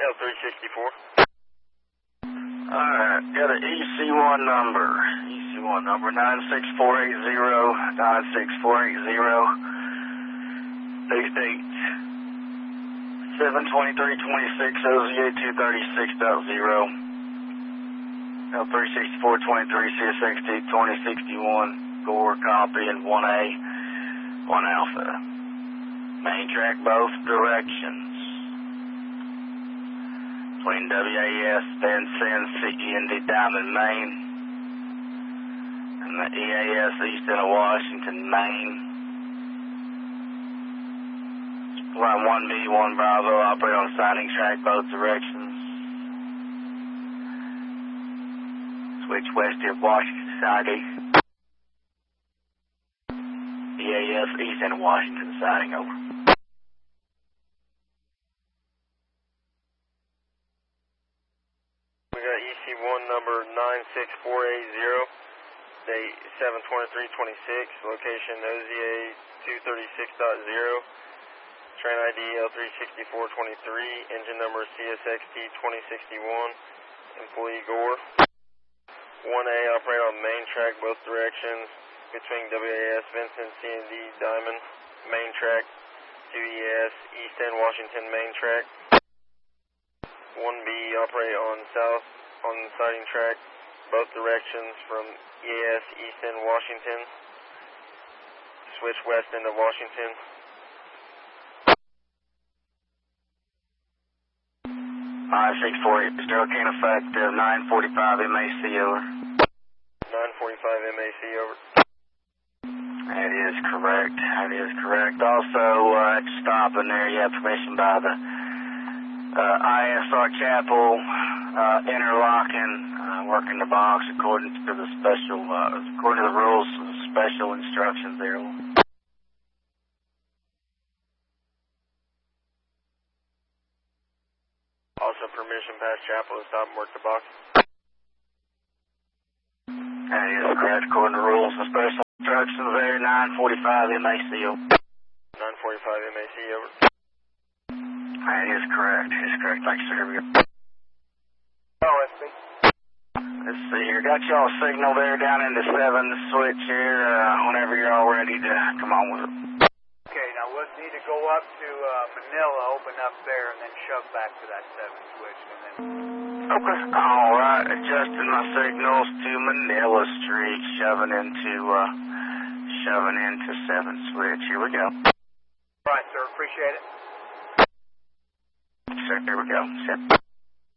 L364. Alright, got an EC1 number. EC1 number 96480, 96480. Base date 7/23/26, OZA 236.0. L36423, CSXT 2061, Gore copy and 1A, 1 Alpha. Main track both directions. Between WAS, Vincennes, CEND, Diamond, Maine, and the EAS, East End of Washington, Maine. Line 1B, 1 Bravo, operate on sighting track both directions. Switch west of Washington, sighting. EAS, East End of Washington, sighting, over. We got EC1 number 96480, date 7/23/26, location OZA 236.0, train ID L36423, engine number CSXT 2061, employee Gore. 1A, operate on main track both directions between WAS, Vincent, CND, Diamond, main track, 2ES, East End, Washington, main track. 1B, operate on south on the sighting track both directions from EAS, East End, Washington. Switch west end of Washington. 5648, still can effective, 945 MAC, over. 945 MAC, over. That is correct, that is correct. Also, at the stop in there, you have permission by the ISR Chapel, interlocking, working the box according to the special, according to the rules, special instructions there. Also permission past Chapel to stop and work the box. That is correct, according to the rules and special instructions there, 945 MAC, over. 945 MAC, over. That is correct, thank you, sir. Here we go. OSB. Let's see here, got y'all signal there down into 7 switch here, whenever you're all ready to come on with it. Okay, now we'll need to go up to Manila, open up there, and then shove back to that 7 switch, and then... Okay. Alright, adjusting my signals to Manila Street, shoving into 7 switch. Here we go. All right, sir, appreciate it. Sir, here we go. Set.